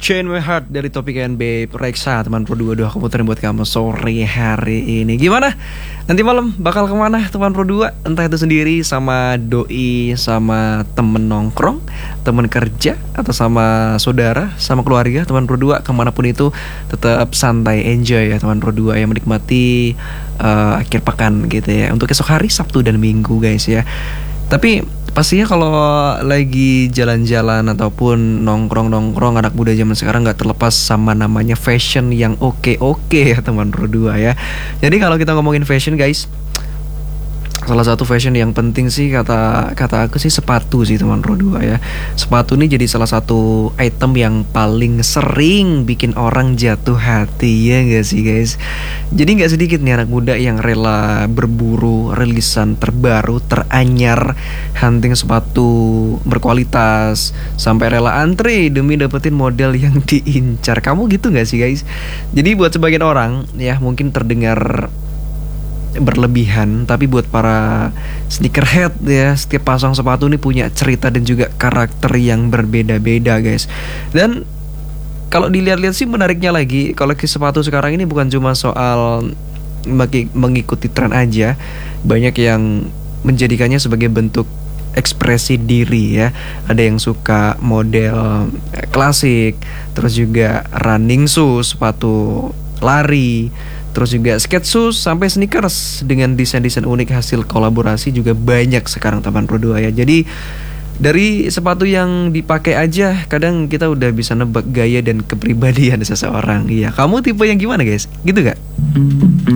Chain My Heart dari Topik NB Reksa teman Pro 2 aku puterin buat kamu sore hari ini. Gimana? Nanti malam bakal kemana teman Pro 2? Entah itu sendiri sama doi, sama temen nongkrong, temen kerja, atau sama saudara, sama keluarga. Teman Pro 2 kemanapun itu tetap santai, enjoy ya teman Pro 2 yang menikmati akhir pekan gitu ya. Untuk esok hari Sabtu dan Minggu guys ya. Tapi pastinya kalau lagi jalan-jalan ataupun nongkrong-nongkrong, anak muda zaman sekarang nggak terlepas sama namanya fashion yang oke ya teman Pro 2 ya. Jadi kalau kita ngomongin fashion guys, salah satu fashion yang penting sih kata aku sih sepatu sih teman Pro 2 ya. Sepatu ini jadi salah satu item yang paling sering bikin orang jatuh hati ya gak sih guys. Jadi gak sedikit nih anak muda yang rela berburu rilisan terbaru, teranyar, hunting sepatu berkualitas, sampai rela antre demi dapetin model yang diincar. Kamu gitu gak sih guys? Jadi buat sebagian orang ya mungkin terdengar berlebihan, tapi buat para sneakerhead ya, setiap pasang sepatu ini punya cerita dan juga karakter yang berbeda-beda guys. Dan kalau dilihat-lihat sih menariknya lagi, koleksi sepatu sekarang ini bukan cuma soal mengikuti tren aja, banyak yang menjadikannya sebagai bentuk ekspresi diri ya. Ada yang suka model klasik, terus juga running shoes, sepatu lari, terus juga skate shoes sampai sneakers dengan desain-desain unik hasil kolaborasi juga banyak sekarang teman Pro 2 ya. Jadi dari sepatu yang dipakai aja kadang kita udah bisa nebak gaya dan kepribadian seseorang. Iya, kamu tipe yang gimana guys? Gitu gak?